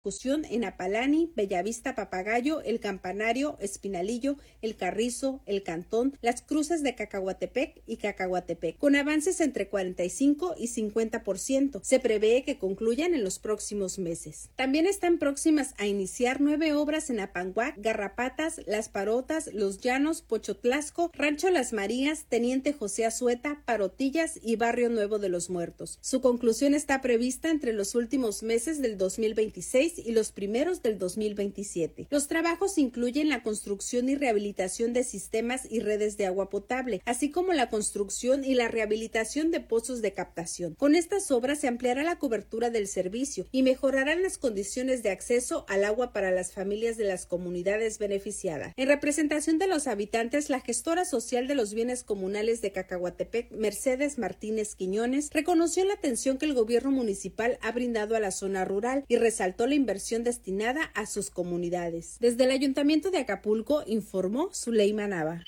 ejecución en Apalani, Bellavista, Papagayo, El Campanario, Espinalillo, El Carrizo, El Cantón, Las Cruces de Cacahuatepec y Cacahuatepec, con avances entre 45 y 50%. Se prevé que concluyan en los próximos meses. También están próximas a iniciar 9 obras en Apanguac, Garrapatas, Las Parotas, Los Llanos, Pochotlasco, Rancho Las Marías, Teniente José Azueta, Parotillas y Barrio Nuevo de los Muertos. Su conclusión está prevista entre los últimos meses del 2026 y los primeros del 2027. Los trabajos incluyen la construcción y rehabilitación de sistemas y redes de agua potable, así como la construcción y la rehabilitación de pozos de captación. Con estas obras se ampliará la cobertura del servicio y mejorarán las condiciones de acceso al agua para las familias de las comunidades beneficiadas. En representación de los habitantes, la gestora social de los bienes comunales de Cacahuatepec, Mercedes Martínez Quiñones, reconoció la atención que el gobierno municipal ha brindado a la zona rural y resaltó la inversión destinada a sus comunidades. Desde el Ayuntamiento de Acapulco, informó Zuleima Nava.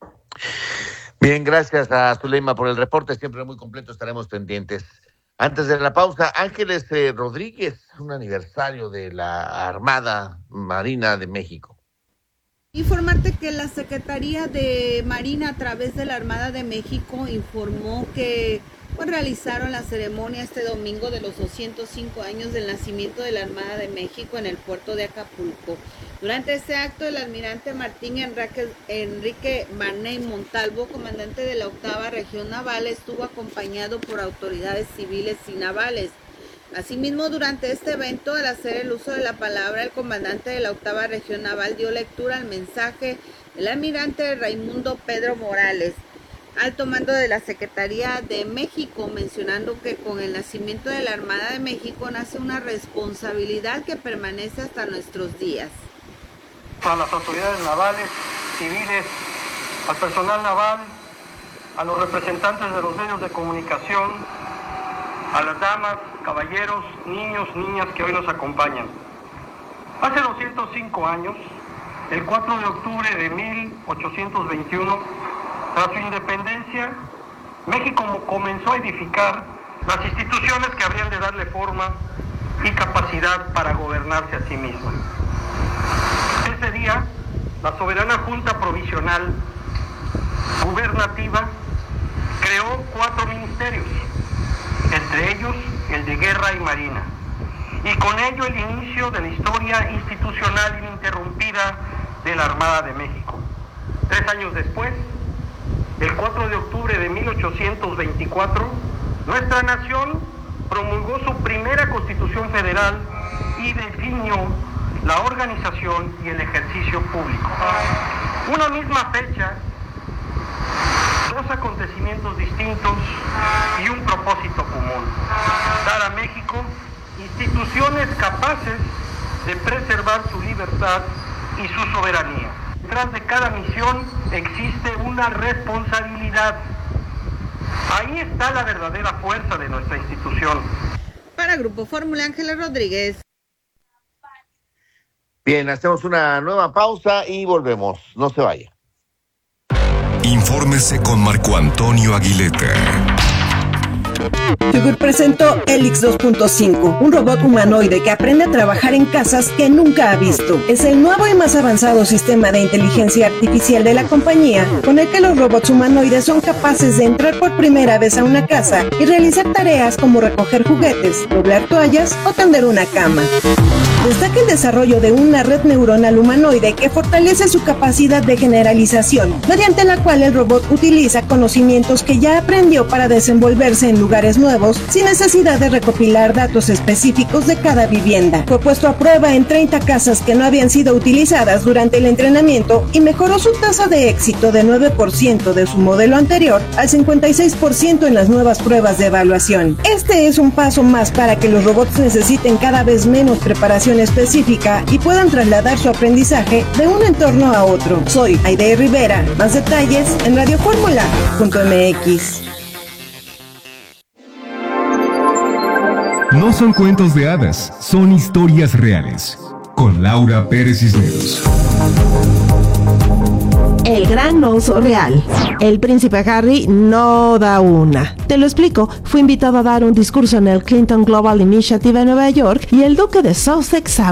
Bien, gracias a Zuleima por el reporte, siempre muy completo, estaremos pendientes. Antes de la pausa, Ángeles Rodríguez, un aniversario de la Armada Marina de México. Informarte que la Secretaría de Marina a través de la Armada de México informó que realizaron la ceremonia este domingo de los 205 años del nacimiento de la Armada de México en el puerto de Acapulco. Durante este acto, el almirante Martín Enrique Marney Montalvo, comandante de la 8ª Región Naval, estuvo acompañado por autoridades civiles y navales. Asimismo, durante este evento, al hacer el uso de la palabra, el comandante de la 8ª Región Naval dio lectura al mensaje del almirante Raimundo Pedro Morales, alto mando de la Secretaría de México, mencionando que con el nacimiento de la Armada de México nace una responsabilidad que permanece hasta nuestros días. A las autoridades navales, civiles, al personal naval, a los representantes de los medios de comunicación, a las damas, caballeros, niños, niñas que hoy nos acompañan. Hace 205 años, el 4 de octubre de 1821, tras su independencia, México comenzó a edificar las instituciones que habrían de darle forma y capacidad para gobernarse a sí misma. Ese día, la soberana Junta Provisional Gubernativa creó 4 ministerios, entre ellos el de Guerra y Marina, y con ello el inicio de la historia institucional ininterrumpida de la Armada de México. 3 años después, el 4 de octubre de 1824, nuestra nación promulgó su primera Constitución Federal y definió la organización y el ejercicio público. Una misma fecha, 2 acontecimientos distintos y un propósito común: dar a México instituciones capaces de preservar su libertad y su soberanía. Detrás de cada misión existe una responsabilidad. Ahí está la verdadera fuerza de nuestra institución. Para Grupo Fórmula, Ángeles Rodríguez. Bien, hacemos una nueva pausa y volvemos. No se vaya. Infórmese con Marco Antonio Aguileta. Figur presentó Helix 2.5, un robot humanoide que aprende a trabajar en casas que nunca ha visto. Es el nuevo y más avanzado sistema de inteligencia artificial de la compañía, con el que los robots humanoides son capaces de entrar por primera vez a una casa y realizar tareas como recoger juguetes, doblar toallas o tender una cama. Destaca el desarrollo de una red neuronal humanoide que fortalece su capacidad de generalización, mediante la cual el robot utiliza conocimientos que ya aprendió para desenvolverse en lugares nuevos sin necesidad de recopilar datos específicos de cada vivienda. Fue puesto a prueba en 30 casas que no habían sido utilizadas durante el entrenamiento y mejoró su tasa de éxito de 9% de su modelo anterior al 56% en las nuevas pruebas de evaluación. Este es un paso más para que los robots necesiten cada vez menos preparación específica y puedan trasladar su aprendizaje de un entorno a otro. Soy Aide Rivera. Más detalles en radioformula.mx. No son cuentos de hadas, son historias reales. Con Laura Pérez Cisneros. El gran oso real. El príncipe Harry no da una. Te lo explico. Fue invitado a dar un discurso en el Clinton Global Initiative en Nueva York y el duque de Sussex